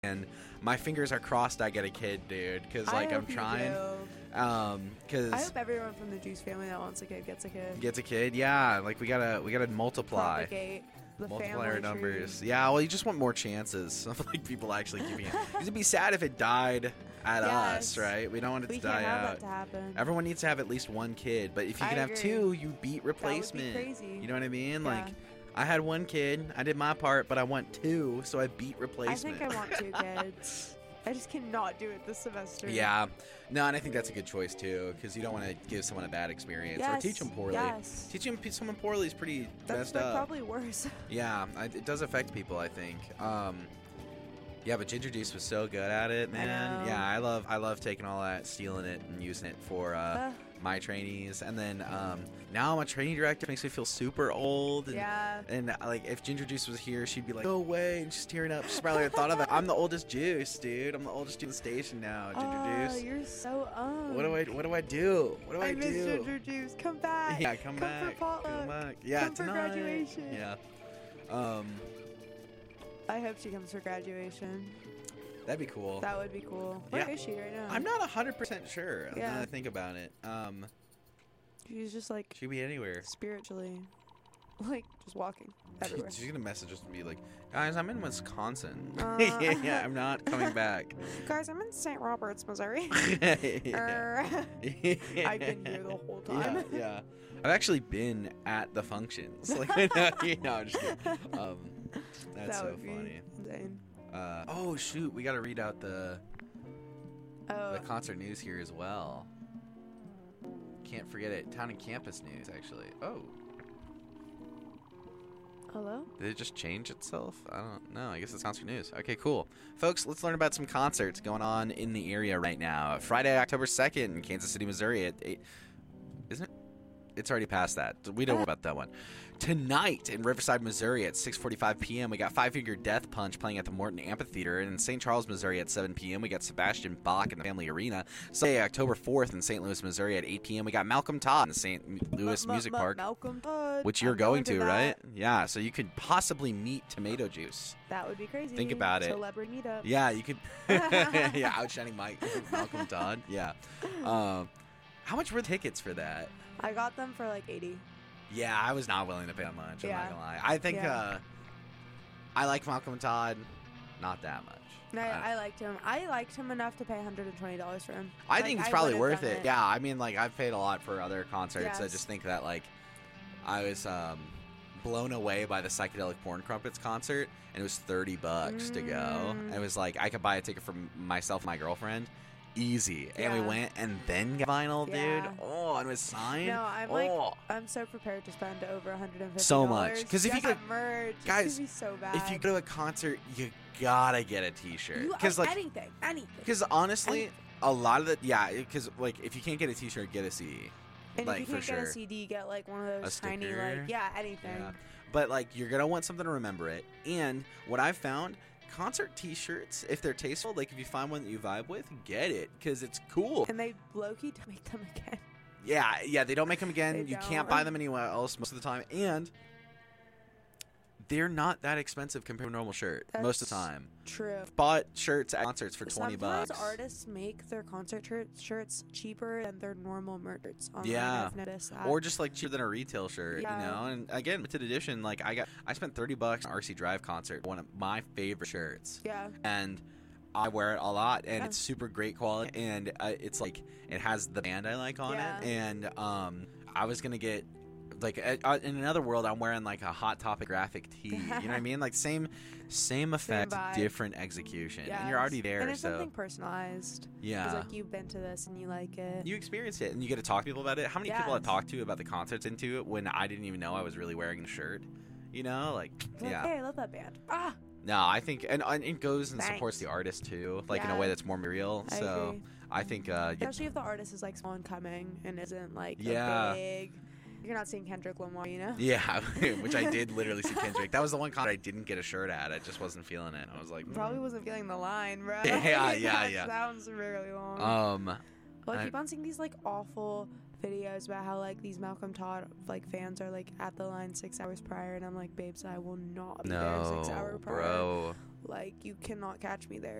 and my fingers are crossed I get a kid, dude, because like I'm trying. Because I hope everyone from the Juice family that wants a kid gets a kid. Gets a kid, yeah. Like we gotta multiply. Propagate the Multiply our family numbers. tree. Yeah, well, you just want more chances of like people actually giving it. It'd be sad if it died at us, right? We don't want it to die can't have out. that to happen. Everyone needs to have at least one kid, but if you I can have agree. two, you beat replacement. That would be crazy. You know what I mean? Yeah. Like, I had one kid, I did my part, but I want two, so I beat replacement. I think I want 2 kids. I just cannot do it this semester. Yeah, no, and I think that's a good choice too, because you don't want to give someone a bad experience or Yes, teach them poorly. yes. Teaching someone poorly is pretty That's messed like up. probably worse. Yeah, it does affect people, I think. Yeah, but Ginger Juice was so good at it, man. know. Yeah, I love taking all that, stealing it, and using it for my trainees. And then now I'm a training director. It makes me feel super old. And, Yeah. And like if Ginger Juice was here, she'd be like, "No way!" and she's tearing up. She's probably thought of it. I'm the oldest Juice, dude. I'm the oldest Juice in the station now. Ginger Juice. You're so What do I do? What do I do? I miss Ginger Juice. Come back. Yeah, come back. For potluck. Come back. Yeah, Come for tonight. graduation. Yeah. I hope she comes for graduation. That'd be cool. That would be cool. Where Yeah. is she right now? I'm not 100% sure. Yeah. Now that I think about it. She's just like She'd be anywhere. spiritually, like just walking everywhere. She's gonna message us and be like, "Guys, I'm in Wisconsin. Uh. Yeah, I'm not coming back." Guys, I'm in St. Roberts, Missouri. Yeah. I've been here the whole time. Yeah. I've actually been at the functions. Like, you know, I'm just kidding. That's That so would be funny. insane. Oh shoot, we got to read out the Oh, concert news here as well. Can't forget it. Town and campus news, actually. Oh, hello? did it just change itself? I don't know. I guess it's concert news. Okay, cool. Folks, let's learn about some concerts going on in the area right now. Friday, October 2nd in Kansas City, Missouri at 8. Isn't it? It's already past that. We don't know about that one. Tonight in Riverside, Missouri at 6:45 p.m. we got Five Finger Death Punch playing at the Morton Amphitheater. And in St. Charles, Missouri at 7 p.m. we got Sebastian Bach in the Family Arena. Sunday, October 4th in St. Louis, Missouri at 8 p.m. we got Malcolm Todd in the St. Louis Music Park. Malcolm Todd. Which you're I'm going to, that. right? Yeah, so you could possibly meet Tomato Juice. That would be crazy. Think about it. Celebrity meetup. Yeah, you could. Yeah, outshining Malcolm Todd. Yeah. How much were tickets for that? I got them for like 80. Yeah, I was not willing to pay that much. I'm Yeah. not gonna lie. I think Yeah. I like Malcolm Todd, not that much. No, I liked him. I liked him enough to pay $120 for him. I Like, think it's probably would've worth done it. Yeah, I mean, like I've paid a lot for other concerts. I Yes. just think that like I was blown away by the Psychedelic Porn Crumpets concert, and it was $30 to go. And it was like I could buy a ticket for myself and my girlfriend. Easy. And we Yeah. went and then got vinyl, Yeah. dude. Oh, and it was signed. No, I'm oh. I'm so prepared to spend over $150. So much. 'Cause if you just could- on merch, guys, it's gonna be so bad. If you go to a concert, you gotta get a T-shirt. You- Because like, anything. because honestly, a lot of the because like if you can't get a T-shirt, get a CD. And like if you for can't sure. get a CD, get like one of those tiny sticker? anything. Yeah. But like you're gonna want something to remember it. And what I've found, concert T-shirts, if they're tasteful, like if you find one that you vibe with, get it because it's cool. And they low-key to make them again. Yeah, they don't make them again. They You don't. can't buy them anywhere else most of the time, and they're not that expensive compared to a normal shirt most of the That's time. True. Bought shirts at concerts for $20. Sometimes artists make their concert shirts cheaper than their normal merch shirts. Online. Yeah. I've noticed that. Or just like cheaper than a retail shirt, Yeah. you know. And again, limited edition. Like I spent $30 on RC Drive concert, one of my favorite shirts, yeah. and I wear it a lot, and Yeah. it's super great quality, and it's like it has the band I like on Yeah. it, and I was gonna get. Like in another world, I'm wearing like a Hot Topic graphic tee. You know what I mean? Like same effect, vibe. different execution, and Yes. you're already there. And it's so something personalized. yeah, It's like you've been to this and you like it. you experience it, and you get to talk to people about it. How many people I Yes. talked to about the concerts into it when I didn't even know I was really wearing the shirt? You know, like Like, yeah. hey, I love that band. Ah, No, I think and it goes and supports Thanks. the artist too, like in a Yeah. way that's more real. I So agree. I think Especially if the artist is like small and coming and isn't like Yeah. a big. You're not seeing Kendrick Lamar, you know? yeah, which I did literally see Kendrick. That was the one concert I didn't get a shirt at. I just wasn't feeling it. I was like, Probably wasn't feeling the line, bro. Yeah, That yeah. sounds really long. Well, I I- keep on seeing these like awful videos about how like these Malcolm Todd like fans are like at the line 6 hours prior, and I'm like, babes, I will not be there 6 hours no, prior. bro. Like, you cannot catch me there.